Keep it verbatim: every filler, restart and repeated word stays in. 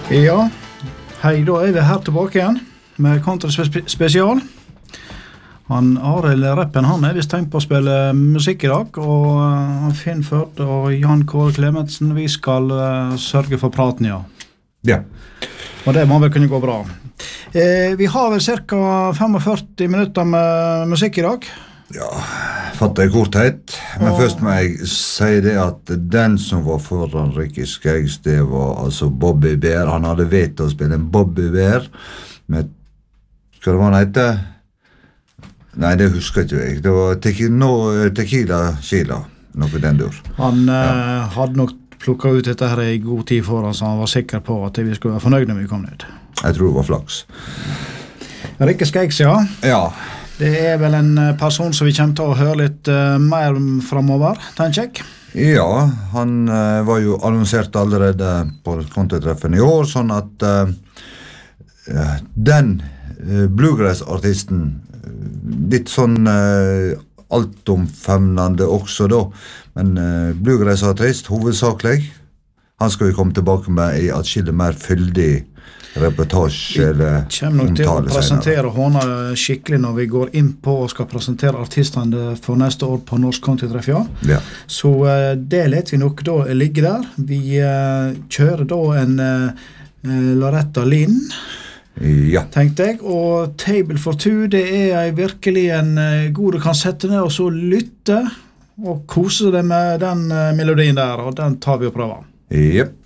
Ja, hei, da er vi her tilbake igjen med Country Spesial. Han Arild Reppen, han er vist tenkt på å spille musikk i dag, og uh, Finn Førd og Jan Kåre Klemetsen, vi skal uh, sørge for praten, ja. Ja. Og det må vel kunne gå bra. Eh, vi har vel cirka førtifem minutter med musikk i dag. Ja, fatter jeg korthet. Men og... først må jeg si det at den som var foran Ricky Skeggs, det var altså Bobby Bear. Han hadde vet å spille en Bobby Bear med, hva det var han heter? Nei, det husker ikke jeg. Det var tequila, no, tequila Sheila, noe den dur. Han ja. uh, hadde nok plukket ut dette her i god tid foran, så han var sikker på at vi skulle være fornøyde når vi kom ut. Jeg tror det var flaks. Ricky Skeggs, ja. Ja. Det er vel en person som vi kommer til å høre litt uh, mer fremover, tenker jeg. Ja, han uh, var jo annonsert allerede på kontetreffen i år, sånn at uh, uh, den uh, bluegrass-artisten, litt sånn uh, altomfemnende også da, men uh, bluegrass-artist, hovedsakelig, han skal vi komme tilbake med i atskillig mer fyldig reportasje eller omtale. Vi kommer nok til å presentere hånda skikkelig når vi går inn på og skal presentere artistene for neste år på Norsk Countrytreff, ja. Ja. Så uh, det let vi nok da ligge der. Vi uh, kjører da en uh, Loretta Lynn, ja. tenkte jeg, og Table for Two, det er virkelig en uh, god du kan sette ned og så lytte og kose deg med den uh, melodien der, og den tar vi og prøver. Jep.